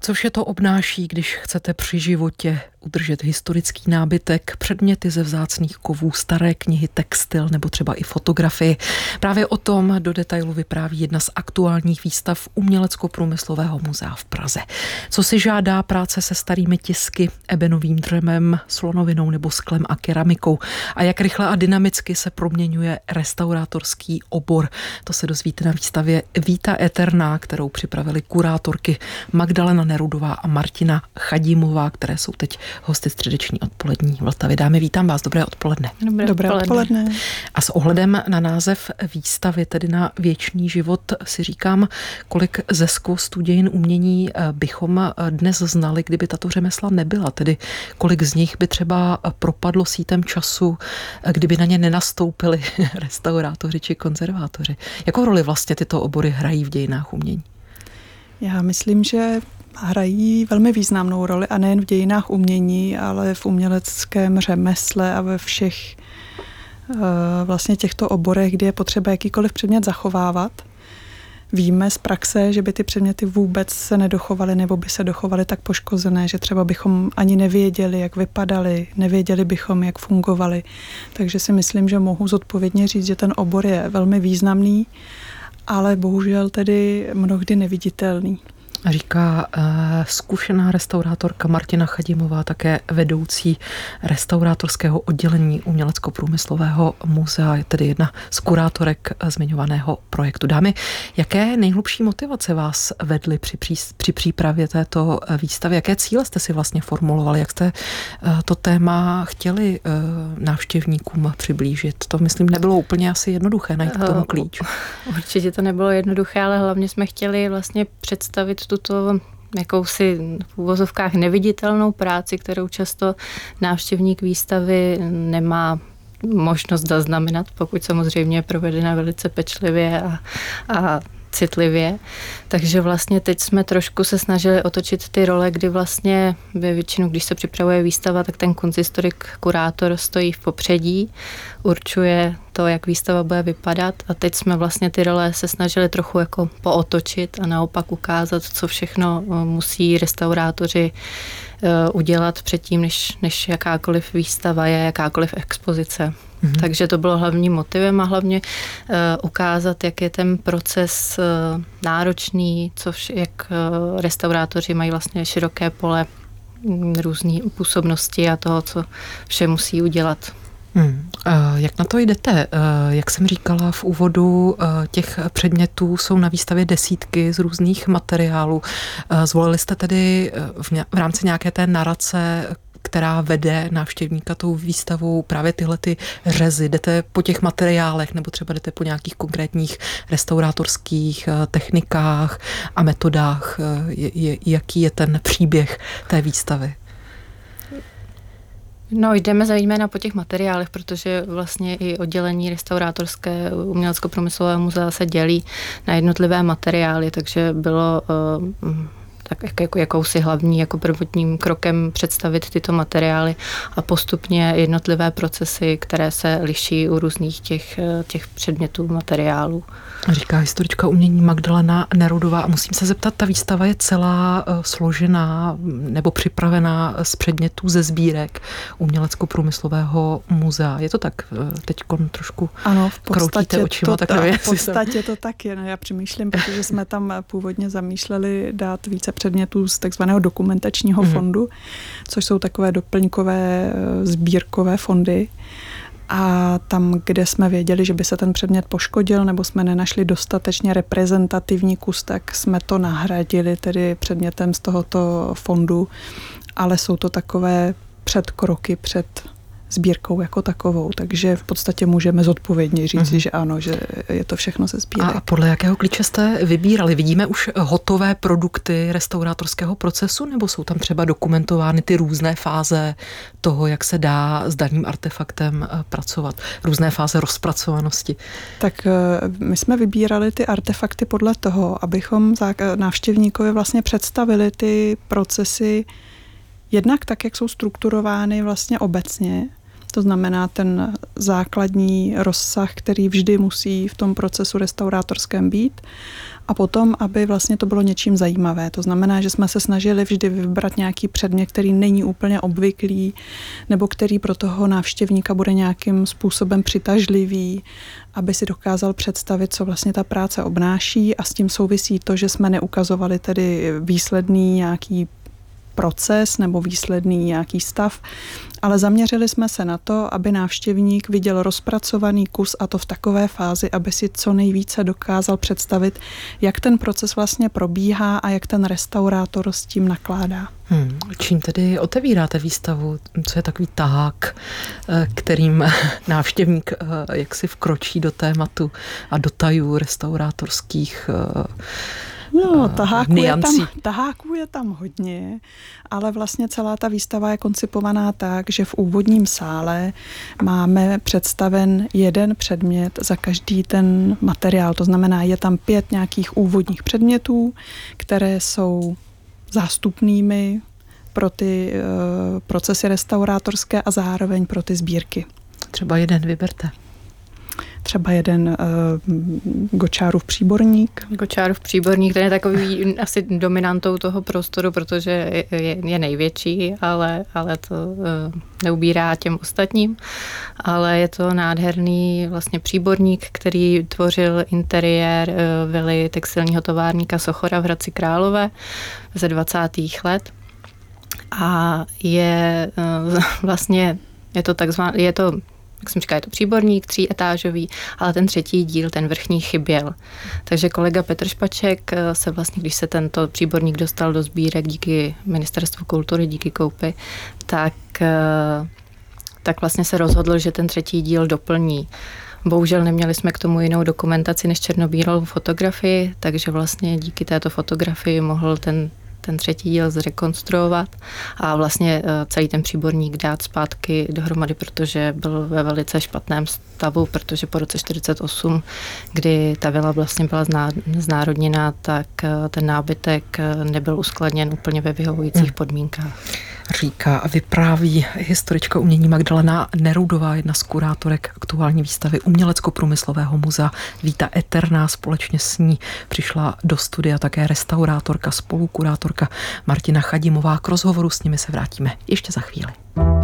Co vše to obnáší, když chcete při životě udržet historický nábytek, předměty ze vzácných kovů, staré knihy, textil nebo třeba i fotografii. Právě o tom do detailu vypráví jedna z aktuálních výstav Umělecko-průmyslového muzea v Praze. Co si žádá práce se starými tisky, ebenovým dřemem, slonovinou nebo sklem a keramikou a jak rychle a dynamicky se proměňuje restaurátorský obor. To se dozvíte na výstavě Vita Eterna, kterou připravili kurátorky Magdalena Nerudová a Martina Chadimová, které jsou teď hosty středeční odpolední Vltavy. Dámy, vítám vás, dobré odpoledne. Dobré odpoledne. A s ohledem na název výstavy, tedy na věčný život, si říkám, kolik ze skvostů dějin umění bychom dnes znali, kdyby tato řemesla nebyla, tedy kolik z nich by třeba propadlo sítem času, kdyby na ně nenastoupili restaurátoři či konzervátoři. Jakou roli vlastně tyto obory hrají v dějinách umění? Já myslím, že hrají velmi významnou roli a nejen v dějinách umění, ale v uměleckém řemesle a ve všech vlastně těchto oborech, kdy je potřeba jakýkoliv předmět zachovávat. Víme z praxe, že by ty předměty vůbec se nedochovaly nebo by se dochovaly tak poškozené, že třeba bychom ani nevěděli, jak vypadaly, nevěděli bychom, jak fungovaly. Takže si myslím, že mohu zodpovědně říct, že ten obor je velmi významný, ale bohužel tedy mnohdy neviditelný. Říká zkušená restaurátorka Martina Chadimová, také vedoucí restaurátorského oddělení Umělecko-průmyslového muzea, je tedy jedna z kurátorek zmiňovaného projektu. Dámy, jaké nejhlubší motivace vás vedly při přípravě této výstavy? Jaké cíle jste si vlastně formulovali? Jak jste to téma chtěli návštěvníkům přiblížit? To, myslím, nebylo úplně asi jednoduché najít k tomu klíč. Určitě to nebylo jednoduché, ale hlavně jsme chtěli vlastně představit tuto jakousi v uvozovkách neviditelnou práci, kterou často návštěvník výstavy nemá možnost zaznamenat, pokud samozřejmě je provedena velice pečlivě a citlivě. Takže vlastně teď jsme trošku se snažili otočit ty role, kdy vlastně většinou, když se připravuje výstava, tak ten konzistorik, kurátor stojí v popředí, určuje to, jak výstava bude vypadat a teď jsme vlastně ty role se snažili trochu jako pootočit a naopak ukázat, co všechno musí restaurátoři udělat předtím, než jakákoliv výstava je, jakákoliv expozice. Takže to bylo hlavním motivem a hlavně ukázat, jak je ten proces náročný, jak restaurátoři mají vlastně široké pole různé působnosti a toho, co vše musí udělat. Jak na to jdete? Jak jsem říkala v úvodu, těch předmětů jsou na výstavě desítky z různých materiálů. Zvolili jste tedy v rámci nějaké té narace, která vede návštěvníka tou výstavou, právě tyhle ty řezy? Jdete po těch materiálech nebo třeba jdete po nějakých konkrétních restaurátorských technikách a metodách? Jaký je ten příběh té výstavy? No, jdeme zejména po těch materiálech, protože vlastně i oddělení restaurátorské Umělecko-průmyslového muzea se dělí na jednotlivé materiály, takže bylo tak jako jakousi hlavní, jako prvotním krokem představit tyto materiály a postupně jednotlivé procesy, které se liší u různých těch předmětů, materiálů. Říká historička umění Magdalena Nerudová. A musím se zeptat, ta výstava je celá složená nebo připravená z předmětů ze sbírek Umělecko-průmyslového muzea. Je to tak? Teď trošku ano, v kroutíte očima. V podstatě to tak je. No, já přemýšlím, protože jsme tam původně zamýšleli dát více předmětů z takzvaného dokumentačního fondu, což jsou takové doplňkové sbírkové fondy. A tam, kde jsme věděli, že by se ten předmět poškodil nebo jsme nenašli dostatečně reprezentativní kus, tak jsme to nahradili tedy předmětem z tohoto fondu, ale jsou to takové předkroky před sbírkou jako takovou, takže v podstatě můžeme zodpovědně říct, že ano, že je to všechno ze sbírek. A podle jakého klíče jste vybírali? Vidíme už hotové produkty restaurátorského procesu, nebo jsou tam třeba dokumentovány ty různé fáze toho, jak se dá s daným artefaktem pracovat? Různé fáze rozpracovanosti? Tak my jsme vybírali ty artefakty podle toho, abychom návštěvníkovi vlastně představili ty procesy jednak tak, jak jsou strukturovány vlastně obecně, To znamená ten základní rozsah, který vždy musí v tom procesu restaurátorském být. A potom, aby vlastně to bylo něčím zajímavé. To znamená, že jsme se snažili vždy vybrat nějaký předmět, který není úplně obvyklý, nebo který pro toho návštěvníka bude nějakým způsobem přitažlivý, aby si dokázal představit, co vlastně ta práce obnáší, a s tím souvisí to, že jsme neukazovali tedy výsledný nějaký proces nebo výsledný nějaký stav, ale zaměřili jsme se na to, aby návštěvník viděl rozpracovaný kus, a to v takové fázi, aby si co nejvíce dokázal představit, jak ten proces vlastně probíhá a jak ten restaurátor s tím nakládá. Čím tedy otevíráte výstavu? Co je takový tahák, kterým návštěvník jaksi vkročí do tématu a do tajů restaurátorských taháků je tam hodně, ale vlastně celá ta výstava je koncipovaná tak, že v úvodním sále máme představen jeden předmět za každý ten materiál. To znamená, je tam 5 nějakých úvodních předmětů, které jsou zástupnými pro ty procesy restaurátorské a zároveň pro ty sbírky. Třeba jeden vyberte. Třeba jeden Gočárův příborník. Gočárův příborník, ten je takový asi dominantou toho prostoru, protože je největší, ale to neubírá těm ostatním. Ale je to nádherný vlastně příborník, který tvořil interiér vily textilního továrníka Sochora v Hradci Králové ze 20. let. A je vlastně, jak jsem říkala, je to příborník 3etážový, ale ten 3. díl, ten vrchní, chyběl. Takže kolega Petr Špaček se vlastně, když se tento příborník dostal do sbírek díky Ministerstvu kultury, díky koupi, tak vlastně se rozhodl, že ten 3. díl doplní. Bohužel neměli jsme k tomu jinou dokumentaci než černobílou fotografii, takže vlastně díky této fotografii mohl ten 3. díl zrekonstruovat a vlastně celý ten příborník dát zpátky dohromady, protože byl ve velice špatném stavu, protože po roce 1948, kdy ta vila vlastně byla znárodněna, tak ten nábytek nebyl uskladněn úplně ve vyhovujících podmínkách. Říká a vypráví historička umění Magdalena Nerudová, jedna z kurátorek aktuální výstavy Umělecko-průmyslového muzea Vita Eterna. Společně s ní přišla do studia také restaurátorka, spolukurátorka Martina Chadimová. K rozhovoru s nimi se vrátíme ještě za chvíli.